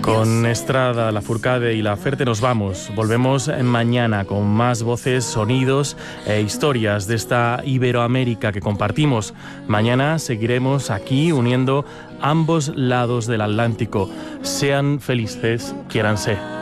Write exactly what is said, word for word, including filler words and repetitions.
Con Estrada, Lafourcade y Laferte nos vamos. Volvemos mañana con más voces, sonidos e historias de esta Iberoamérica que compartimos. Mañana seguiremos aquí uniendo ambos lados del Atlántico. Sean felices, quiéranse.